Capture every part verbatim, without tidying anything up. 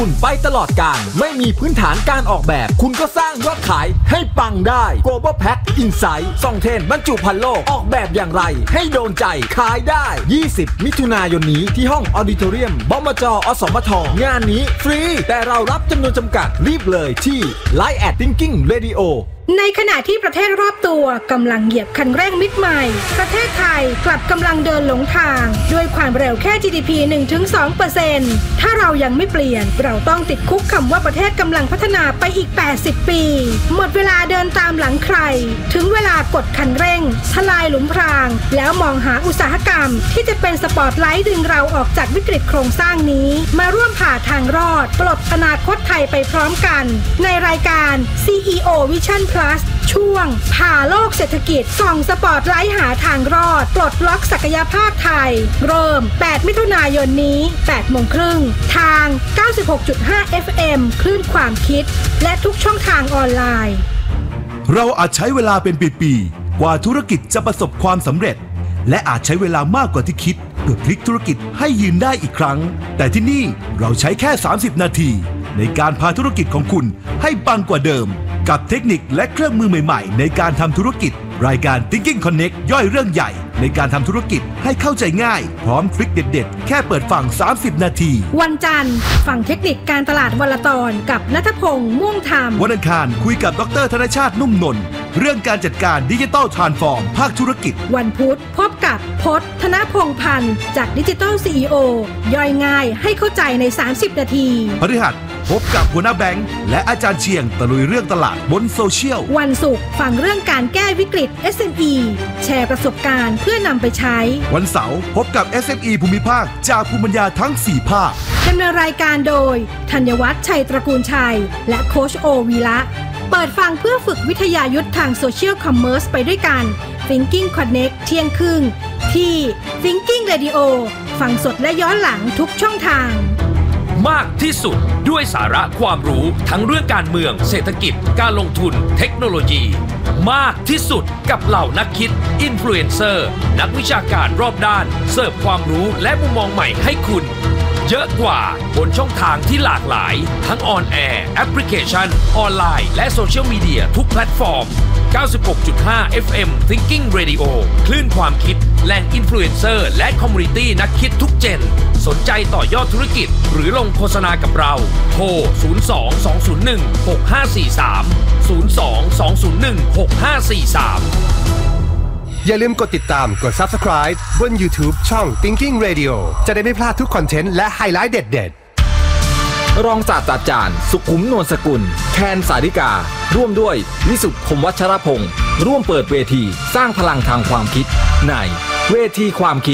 คุณไปตลอดการไม่มีพื้นฐานการออกแบบคุณก็สร้างยอดขายให้ปังได้ Global Pack Insight ส่องเทรนด์บรรจุภัณฑ์โลกออกแบบอย่างไรให้โดนใจขายได้ยี่สิบมิถุนายนนี้ที่ห้องออดิโทเรียมบมจ.อสมทงานนี้ฟรีแต่เรารับจำนวนจำกัดรีบเลยที่ ไลน์ แอท Thinking Radio ในขณะที่ประเทศรอบตัวกำลังเหยียบคันเร่งมิดใหม่ประเทศไทยกลับกำลังเดินหลงทางด้วยความเร็วแค่ จี ดี พี หนึ่งถึงสองเปอร์เซ็นต์ ถ้าเรายังไม่เปลี่ยนเราต้องติดคุกคำว่าประเทศกำลังพัฒนาไปอีกแปดสิบปีหมดเวลาเดินตามหลังใครถึงเวลากดคันเร่งทลายหลุมพรางแล้วมองหาอุตสาหกรรมที่จะเป็นสปอตไลท์ดึงเราออกจากวิกฤตโครงสร้างนี้มาร่วมผ่าทางรอดปลดอนาคตไทยไปพร้อมกันในรายการ ซี อี โอ Vision Plusช่วงผ่าโลกเศรษฐกิจส่องสปอตไลท์หาทางรอดปลดล็อกศักยภาพไทยเริ่มแปดมิถุนายนนี้ แปดโมงครึ่งทาง เก้าสิบหกจุดห้า เอฟ เอ็ม คลื่นความคิดและทุกช่องทางออนไลน์เราอาจใช้เวลาเป็นปีๆกว่าธุรกิจจะประสบความสำเร็จและอาจใช้เวลามากกว่าที่คิดเพื่อพลิกธุรกิจให้ยืนได้อีกครั้งแต่ที่นี่เราใช้แค่สามสิบนาทีในการพาธุรกิจของคุณให้ปังกว่าเดิมกับเทคนิคและเครื่องมือใหม่ๆในการทำธุรกิจรายการ Thinking Connect ย่อยเรื่องใหญ่ในการทำธุรกิจให้เข้าใจง่ายพร้อมทริคเด็ดๆแค่เปิดฟังสามสิบนาทีวันจันทร์ฟังเทคนิคการตลาดวันละตอนกับณัฐพงษ์ม่วงธรรมวันอังคารคุยกับดร.ธนชาตินุ่มนนท์เรื่องการจัดการดิจิทัลทรานส์ฟอร์มภาคธุรกิจวันพุธพบกับพจน์ธนพงษ์พันธ์จากดิจิทัล ซี อี โอ ย่อยง่ายให้เข้าใจในสามสิบนาทีพฤหัสพบกับหัวหน้าแบงค์และอาจารย์เชียงตะลุยเรื่องตลาดบนโซเชียลวันศุกร์ฟังเรื่องการแก้วิกฤต เอส เอ็ม อี แชร์ประสบการณ์เพื่อนำไปใช้วันเสาร์พบกับ เอส เอ็ม อี ภูมิภาคจากภูมิปัญญาทั้งสี่ภาคดำเนินรายการโดยธัญวัฒน์ชัยตระกูลชัยและโค้ชโอวีระเปิดฟังเพื่อฝึกวิทยายุทธทางโซเชียลคอมเมอร์สไปด้วยกัน Thinking Connect เที่ยงครึ่งที่ Thinking Radio ฟังสดและย้อนหลังทุกช่องทางมากที่สุดด้วยสาระความรู้ทั้งเรื่องการเมืองเศรษฐกิจการลงทุนเทคโนโลยีมากที่สุดกับเหล่านักคิดอินฟลูเอนเซอร์นักวิชาการรอบด้านเสิร์ฟความรู้และมุมมองใหม่ให้คุณเยอะกว่าบนช่องทางที่หลากหลายทั้งออนแอร์แอปพลิเคชันออนไลน์และโซเชียลมีเดียทุกแพลตฟอร์ม เก้าสิบหกจุดห้า เอฟ เอ็ม Thinking Radio คลื่นความคิดแหล่งอินฟลูเอนเซอร์และคอมมูนิตี้นักคิดทุกเจนสนใจต่อยอดธุรกิจหรือลงโฆษณากับเราโทรศูนย์ สอง สอง ศูนย์ หนึ่ง หก ห้า สี่ สาม ศูนย์ สอง สอง ศูนย์ หนึ่ง หก ห้า สี่ สามอย่าลืมกดติดตามกด Subscribe บน YouTube ช่อง Thinking Radio จะได้ไม่พลาดทุกคอนเทนต์และไฮไลท์เด็ดๆรองศาสตราจารย์สุขุมนวลสกุลแคนสาริการ่วมด้วยวิสุทธิ์คมวัชรพงศ์ร่วมเปิดเวทีสร้างพลังทางความคิดในเวทีความคิด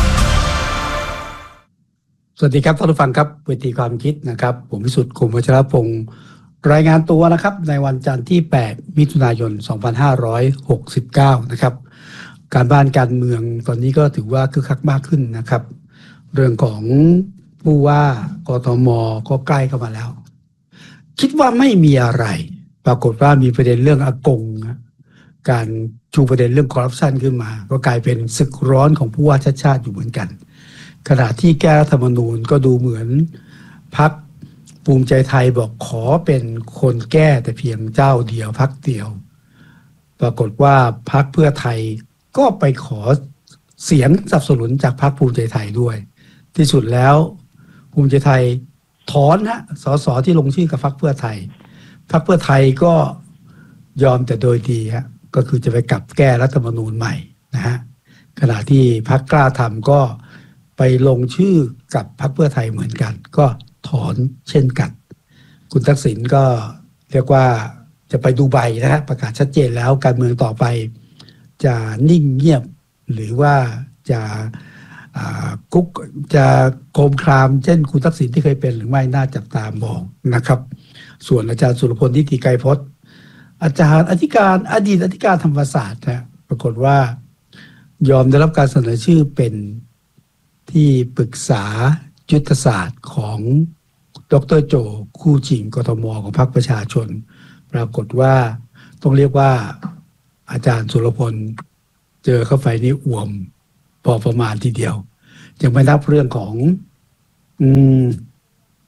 สวัสดีครับท่านผู้ฟังครับเวทีความคิดนะครับผมวิสุทธิ์คมวัชรพงศ์รายงานตัวนะครับในวันจันทร์ที่แปดมิถุนายนสองพันห้าร้อยหกสิบเก้านะครับการบ้านการเมืองตอนนี้ก็ถือว่าคึกคักมากขึ้นนะครับเรื่องของผู้ว่ากทมก็ใกล้เข้ามาแล้วคิดว่าไม่มีอะไรปรากฏว่ามีประเด็นเรื่องอากงการชูประเด็นเรื่องคอร์รัปชันขึ้นมาก็กลายเป็นศึกร้อนของผู้ว่าชาติชาติอยู่เหมือนกันขณะที่แก้รัฐธรรมนูญก็ดูเหมือนพรรคภูมิใจไทยบอกขอเป็นคนแก้แต่เพียงเจ้าเดียวพรรคเดียวปรากฏว่าพรรคเพื่อไทยก็ไปขอเสียงสนับสนุนจากพรรคภูมิใจไทยด้วยที่สุดแล้วภูมิใจไทยถอนฮะสสที่ลงชื่อกับพรรคเพื่อไทยพรรคเพื่อไทยก็ยอมแต่โดยดีฮะก็คือจะไปกลับแก้รัฐธรรมนูญใหม่นะฮะขณะที่พรรคกล้าทำก็ไปลงชื่อกับพรรคเพื่อไทยเหมือนกันก็ถอนเช่นกันคุณทักษิณก็เรียกว่าจะไปดูไบนะฮะประกาศชัดเจนแล้วการเมืองต่อไปจะนิ่งเงียบหรือว่าจะกุ๊กจะโคมครามเช่นคุณทักษิณที่เคยเป็นหรือไม่น่าจับตามองนะครับส่วนอาจารย์สุรพลนิติไกรพจน์อาจารย์อธิการอดีตอธิการธรรมศาสตร์นะปรากฏว่ายอมได้รับการเสนอชื่อเป็นที่ปรึกษายุทธศาสตร์ของดร.โจคู่ชิงกทมของพรรคประชาชนปรากฏว่าต้องเรียกว่าอาจารย์สุรพลเจอเข้าไปนี่อ่วมพอประมาณทีเดียวยังไม่นับเรื่องของอืม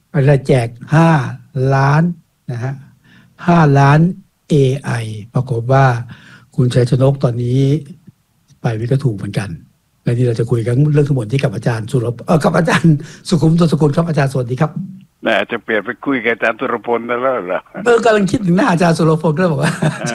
อะไรแจกห้าล้านนะฮะห้าล้าน เอ ไอ ปรากฏว่าคุณชัยชนกตอนนี้ไปวิก็ถูกเหมือนกันและนี่เราจะคุยกันเรื่องทั้งหมดที่กับอาจารย์สุรพเออกับอาจารย์สุขุมตัวสกุลครับอาจารย์สวัสดีครับน่าจะเปลี่ยนไปคุยกับอาจารย์สุรพลแล้วเหรอเออกำลังคิดถึงหน้าอาจารย์สุรพลด้วยบอกว่า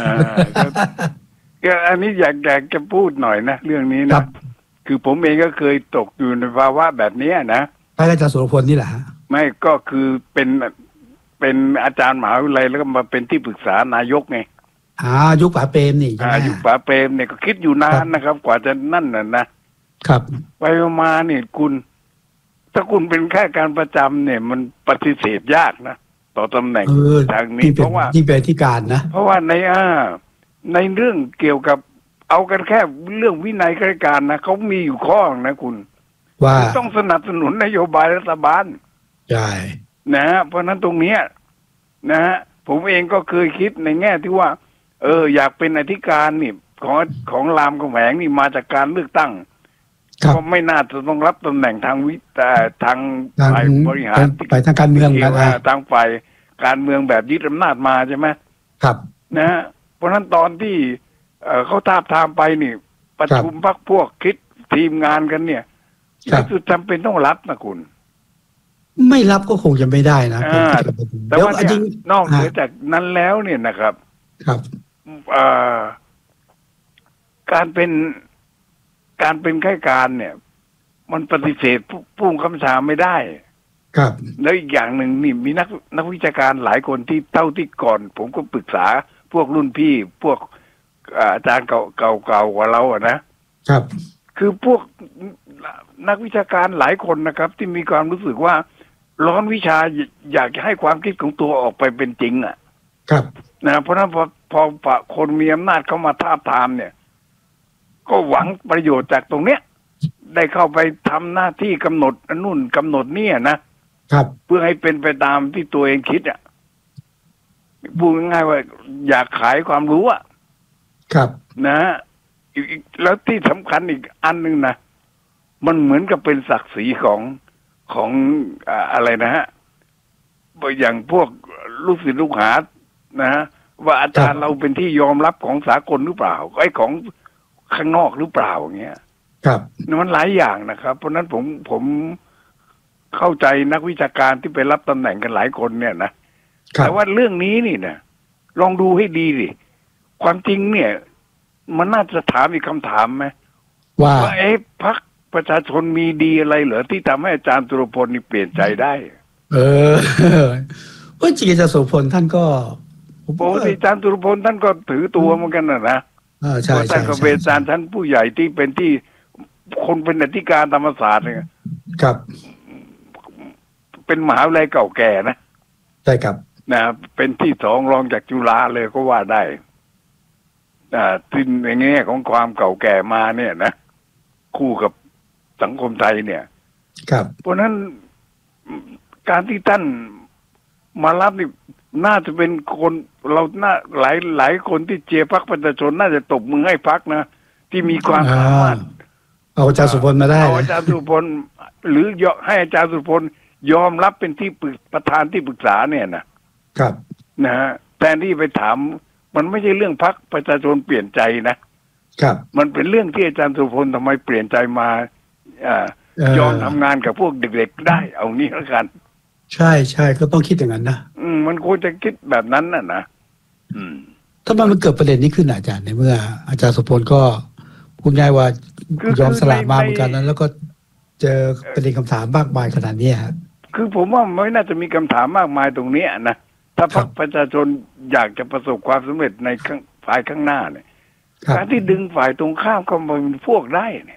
ก็อันนี้อยากอยากจะพูดหน่อยนะเรื่องนี้นะคือผมเองก็เคยตกอยู่ในภาวะแบบนี้นะไปอาจารย์สุรพลนี่แหละไม่ก็คือเป็นเป็นอาจารย์มหาวิทยาลัยแล้วก็มาเป็นที่ปรึกษานายกไงอ่ายุคป๋าเปรมนี่อ่ายุคป๋าเปรมเนี่ยก็คิดอยู่นานนะครับ กว่าจะนั่นน่ะนะครับไปมาเนี่ยคุณถ้าคุณเป็นแค่การประจำเนี่ยมันปฏิเสธยากนะต่อตำแหน่งทางนี้เพราะว่าที่เป็นที่การนะเพราะว่าในอ่าในเรื่องเกี่ยวกับเอากันแค่เรื่องวินัยข้าราชการนะเขามีอยู่ข้อนะคุณว่าต้องสนับสนุนนโยบายรัฐบาลใช่นะฮะเพราะนั้นตรงนี้นะฮะผมเองก็เคยคิดในแง่ที่ว่าเอออยากเป็นอธิการนี่ของของรามคำแหงนี่มาจากการเลือกตั้งก็ไม่น่าจะต้องรับตำแหน่งทางวิแต่ทางฝ่ายบริหารไปทางการเมืองนะทางฝ่ายการเมืองแบบยึดอำนาจมาใช่ไหมครับนะฮะเพราะนั้นตอนที่เขาทาบทามไปนี่ประชุมพรรคพวกคิดทีมงานกันเนี่ยคือจำเป็นต้องรับนะคุณไม่รับก็คงจะไม่ได้นะแต่ว่าจริงนอกเหนือจากนั้นแล้วเนี่ยนะครับครับการเป็นการเป็นข้าราชการเนี่ยมันปฏิเสธผู้บังคับบัญชาไม่ได้ครับแล้วอีกอย่างหนึ่งนี่มีนักนักวิชาการหลายคนที่เท่าที่ก่อนผมก็ปรึกษาพวกรุ่นพี่พวกอาจารย์เก่าเก่าเก่ากว่าเราอะนะครับคือพวกนักวิชาการหลายคนนะครับที่มีความรู้สึกว่าร้อนวิชาอยากจะให้ความคิดของตัวออกไปเป็นจริงอ่ะครับนะเพราะนั้นพอพอคนมีอำนาจเข้ามาทาบทามเนี่ยก็หวังประโยชน์จากตรงเนี้ยได้เข้าไปทำหน้าที่กำหนดนู่นกำหนดนี่นะครับเพื่อให้เป็นไปตามที่ตัวเองคิดอ่ะพูดง่ายๆว่าอยากขายความรู้อ่ะครับนะแล้วที่สำคัญอีกอันนึงนะมันเหมือนกับเป็นศักดิ์ศรีของของอะไรนะฮะอย่างพวกลูกศิษย์ลูกหานะฮะว่าอาจารย์เราเป็นที่ยอมรับของสากลหรือเปล่าไอ้ของข้างนอกหรือเปล่าอย่างเงี้ยครับมันหลายอย่างนะครับเพราะนั้นผมผมเข้าใจนักวิชาการที่ไปรับตำแหน่งกันหลายคนเนี่ยนะแต่ว่าเรื่องนี้นี่นะลองดูให้ดีดิความจริงเนี่ยมันน่าจะถามอีกคำถามไหมว่าเอ๊ะพรรคประชาชนมีดีอะไรเหรอที่ทำให้อาจารย์สุรพลนี่เปลี่ยนใจได้เออว่าจริงอาจารย์สุรพลท่านก็ปกติอาจารย์สุรพลท่านก็ถือตัวเหมือนกันนะนะใช่ใช่ท่านก็เป็นอาจารย์ท่านผู้ใหญ่ที่เป็นที่คนเป็นอธิการธรรมศาสตร์เนี่ยครับเป็นมหาวิทยาลัยเก่าแก่นะใช่ครับนะเป็นที่สองรองจากจุฬาเลยก็ว่าได้อ่าที่ในแง่ของความเก่าแก่มาเนี่ยนะคู่กับสังคมไทยเนี่ยครับเพราะนั้นการที่ท่านมารับนี่น่าจะเป็นคนเราน่าหลายหลายคนที่เชียร์พรรคประชาชนน่าจะตบมือให้พรรคนะที่มีความสามารถเอาอาจารย์สุพลมาได้เอาอาจารย์สุพลหรือยอให้อาจารย์สุพลยอมรับเป็นที่ประธานที่ปรึกษาเนี่ยนะครับนะฮะแทนที่ไปถามมันไม่ใช่เรื่องพรรคประชาชนเปลี่ยนใจนะครับมันเป็นเรื่องที่อาจารย์สุพลทำไมเปลี่ยนใจมาอ่ายอมทำงานกับพวกเด็กๆได้เอานี้แล้วกันใช่ใช่ก็ต้องคิดอย่างนั้นนะอืมมันควรจะคิดแบบนั้นน่ะนะอืมถ้ามันเกิดประเด็นนี้ขึ้นอาจารย์ในเมื่ออาจารย์สุพลก็พูดง่ายว่ายอมสละมาเหมือนกันนั้นแล้วก็เจอประเด็นคำถามมากมายขนาดนี้ฮะคือผมว่าไม่น่าจะมีคำถามมากมายตรงนี้นะถ้าพรรคประชาชนอยากจะประสบความสำเร็จในฝ่ายข้างหน้าเนี่ยการที่ดึงฝ่ายตรงข้ามเข้ามาเป็นพวกได้เนี่ย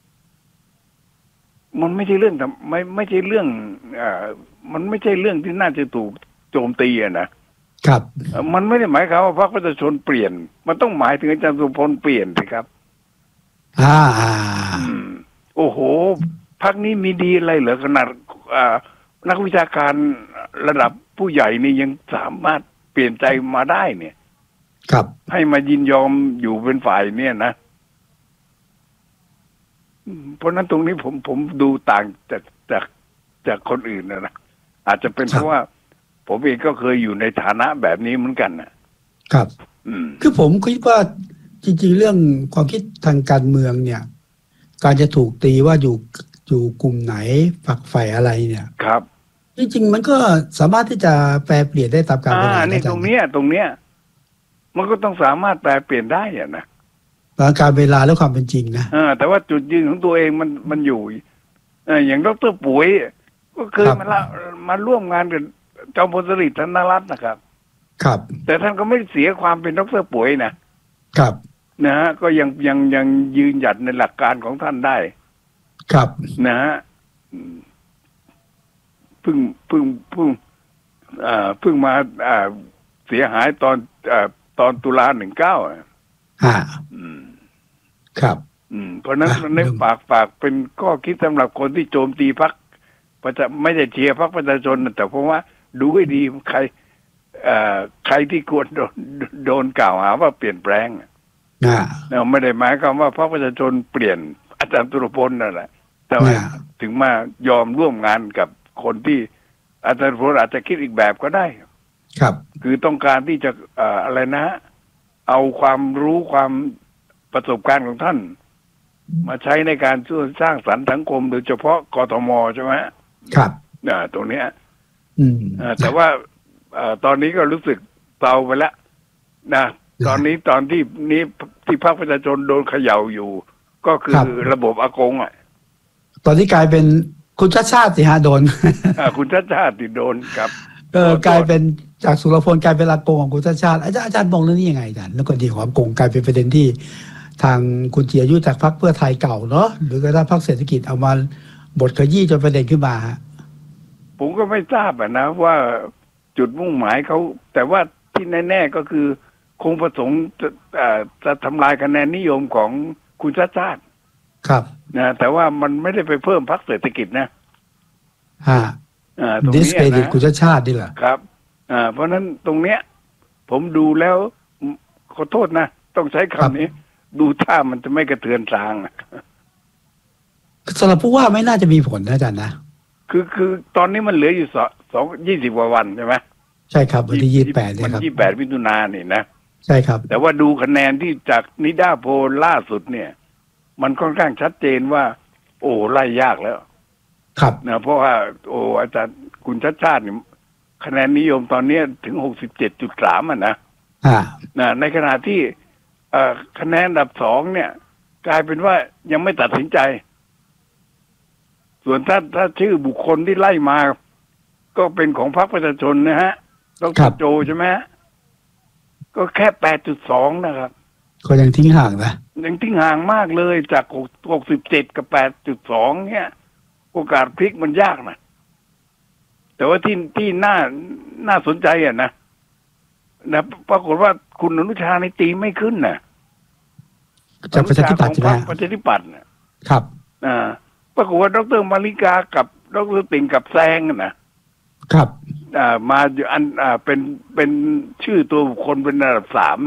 มันไม่ใช่เรื่องไม่ไม่ใช่เรื่องอ่ามันไม่ใช่เรื่องที่น่าจะถูกโจมตีอะนะครับมันไม่ได้หมายความว่าพรรคประชาชนเปลี่ยนมันต้องหมายถึงอาจารย์สุพลเปลี่ยนสิครับอ่าโอ้โหพรรคนี้มีดีอะไรเหรอขนาดอ่านักวิชาการระดับผู้ใหญ่นี่ยังสามารถเปลี่ยนใจมาได้เนี่ยครับให้มายินยอมอยู่เป็นฝ่ายเนี่ยนะเพราะนั้นตรงนี้ผมผมดูต่างจากจากจากคนอื่นนะนะอาจจะเป็นเพราะว่าผมเองก็เคยอยู่ในฐานะแบบนี้เหมือนกันนะครับอืมคือผมคิดว่าจริงๆเรื่องความคิดทางการเมืองเนี่ยการจะถูกตีว่าอยู่อยู่กลุ่มไหนฝักใฝ่อะไรเนี่ยครับจริงๆมันก็สามารถที่จะแปลเปลี่ยนได้ตามกาลเวลาอ่านี่ตรงเนี้ยตรงเนี้ยมันก็ต้องสามารถแปลเปลี่ยนได้อะนะตามกาลเวลาและความเป็นจริงนะอ่าแต่ว่าจุดยืนของตัวเองมันมันอยู่เอออย่างดร.ปุ๋ยก็เคยมาละมาร่วมงานกับจอมพลสฤษดิ์ธนรัตน์นะครับครับแต่ท่านก็ไม่เสียความเป็นดร.ปุ๋ยนะครับนะฮะก็ยังยังยังยืนหยัดในหลักการของท่านได้ครับนะฮะเพิ่งเพิ่งเพิ่งอ่าเพิ่งมาอ่าเสียหายตอนอ่าตอนตุลาหนึ่งเก้าอ่ะอ่าครับอืมเพราะนั้นมันในปากปากเป็นข้อคิดสำหรับคนที่โจมตีพรรคประชาไม่ได้เชียร์พรรคประชาชนแต่เพราะว่าดูให้ดีใครเอ่อใครที่ควรโดนโดนกล่าวหาว่าเปลี่ยนแปลงอ่าเราไม่ได้หมายความว่าพรรคประชาชนเปลี่ยนอาจารย์ตุลพลนั่นแหละแต่ว่าถึงมายอมร่วมงานกับคนที่อาจารย์ตุลพลอาจจะคิดอีกแบบก็ได้ครับคือต้องการที่จะเอ่ออะไรนะเอาความรู้ความประสบการณ์ของท่านมาใช้ในการช่วยสร้างสรรค์สังคมโดยเฉพาะกทมใช่ไหมครับอ่าตรงเนี้ยอืมอ่าแต่ว่าเอ่อตอนนี้ก็รู้สึกเบาไปแล้วนะตอนนี้ตอนที่นี้ที่พรรคประชาชนโดนเขย่าอยู่ก็คือระบบอากงอ่ะตอนนี้กลายเป็นคุณชาติชาติสิฮะโดนอ่าคุณชาติชาติโดนครับเออกลายเป็นจากสุรพลกลายเป็นอากงของคุณชาติชาติอาจารย์อาจารย์มองเรื่องนี้ยังไงอาจารย์แล้วก็ดีของอากงกลายเป็นประเด็นที่ทางคุณเจียยุจากพรรคเพื่อไทยเก่าเนาะหรือกระทั่งพรรคเศรษฐกิจเอามาบทขยี้จนประเด็นขึ้นมาฮะผมก็ไม่ทราบอ่ะนะว่าจุดมุ่งหมายเขาแต่ว่าที่แน่ๆก็คือคงประสงค์จะจะทำลายคะแนนนิยมของคุณชาติชาติครับนะแต่ว่ามันไม่ได้ไปเพิ่มพรรคเศรษฐกิจนะฮะอ่าตรงนี้นะคุณชาติชาตินี่แหละครับอ่าเพราะนั้นตรงเนี้ยผมดูแล้วขอโทษนะต้องใช้คำนี้ดูท่ามันจะไม่กระเทือนทางสำหรับผู้ว่าไม่น่าจะมีผลนะอาจารย์นะคือคือตอนนี้มันเหลืออยู่สองสองยี่สิบกว่าวันใช่ไหมใช่ครับวันที่ยี่สิบแปดเนี่ยครับยี่สิบแปดมิถุนายนนี่นะใช่ครับแต่ว่าดูคะแนนที่จากนิดาโพลล่าสุดเนี่ยมันค่อนข้างชัดเจนว่าโอ้ไล่ยากแล้วครับนะเพราะว่าโอ้อาจารย์คุณชัดชาตินี่คะแนนนิยมตอนนี้ถึงหกสิบเจ็ดจุดสามอ่ะนะอ่านะในขณะที่เอ่อคะแนนอันดับสองเนี่ยกลายเป็นว่ายังไม่ตัดสินใจส่วนถ้าถ้าชื่อบุคคลที่ไล่มาก็เป็นของพรรคประชาชนนะฮะดร.โจใช่ไหมก็แค่ แปดจุดสอง นะครับก็ยังทิ้งห่างนะยังทิ้งห่างมากเลยจากหกสิบเจ็ดกับ แปดจุดสอง เนี่ยโอกาสพลิกมันยากนะแต่ว่าที่ที่น่าน่าสนใจอ่ะนะนะปรากฏว่าคุณอนุชาในตีไม่ขึ้นนะจากประชาธิปัตย์ใช่ไหมประชาธิปัตย์ครับอ่าปรากฏว่าดร.มาริกากับดร.ติ่งกับแซงนะครับอ่ามาอยู่อันอ่าเป็นเป็นชื่อตัวบุคคลเป็นระดับสาม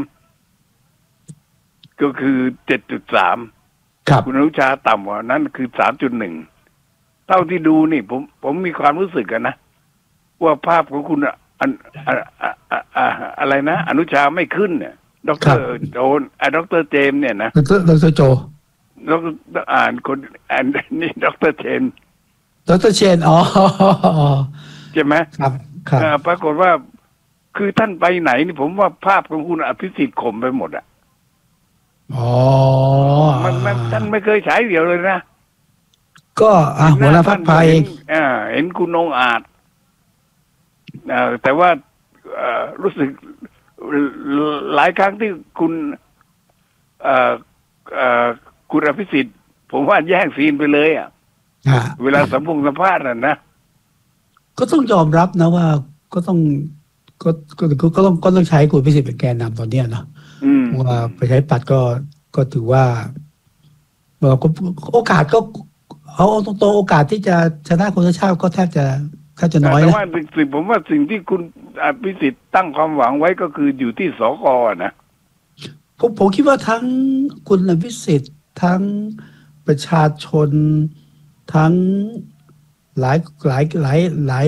ก็คือ เจ็ดจุดสามครับคุณอนุชาต่ำกว่านั้นคือ สามจุดหนึ่ง เท่าที่ดูนี่ผมผมมีความรู้สึกกันนะว่าภาพของคุณอันอะไรนะอนุชาไม่ขึ้นเนี่ยดร.โจนไอ้ดร.เจมเนี่ยนะดร.ดร.โจดร.อ่านคนอ่านนี่ดร.เชนดร.เชนอ๋อใช่ไหมครับครับปรากฏว่าคือท่านไปไหนนี่ผมว่าภาพของคุณอภิสิทธิ์ข่มไปหมดอ่ะอ๋อมันมันท่านไม่เคยฉายเดี่ยวเลยนะก็อ่ะหัวหน้าพรรคไปเองอ่าเห็นคุณองอาจอ่าแต่ว่ารู้สึกหลายครั้งที่คุณเอ่อเอ่อคุณอภิสิทธิ์ผมว่าแย่งซีนไปเลยอ่ะเวลาสัมพงสัมภาษณ์น่ะนะก็ต้องยอมรับนะว่าก็ต้องก็ก็ก็ต้องก็ต้องใช้คุณอภิสิทธิ์เป็นแกนนำตอนเนี้ยเนาะว่าไปใช้ปัดก็ก็ถือว่าเราก็โอกาสก็เอาตรงๆโอกาสที่จะชนะคุณชาติก็แทบจะแทบจะน้อยนะแต่ว่าสิ่งผมว่าสิ่งที่คุณอภิสิทธิ์ตั้งความหวังไว้ก็คืออยู่ที่สก.นะผมผมคิดว่าทั้งคุณอภิสิทธิ์ทั้งประชาชนทั้งหลายหลายหลายหลาย